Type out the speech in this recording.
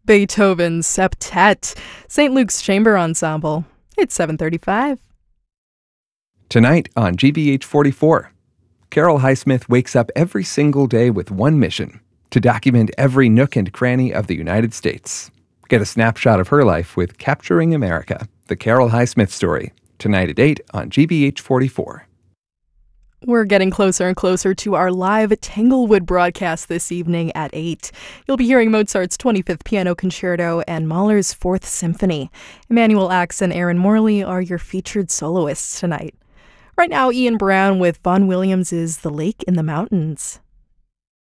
Beethoven's Septet, St. Luke's Chamber Ensemble. It's 7:35. Tonight on GBH 44, Carol Highsmith wakes up every single day with one mission: to document every nook and cranny of the United States. Get a snapshot of her life with Capturing America, the Carol Highsmith story, tonight at 8 on GBH 44. We're getting closer and closer to our live Tanglewood broadcast this evening at 8. You'll be hearing Mozart's 25th Piano Concerto and Mahler's 4th Symphony. Emmanuel Axe and Aaron Morley are your featured soloists tonight. Right now, Ian Brown with Vaughan Williams' The Lake in the Mountains.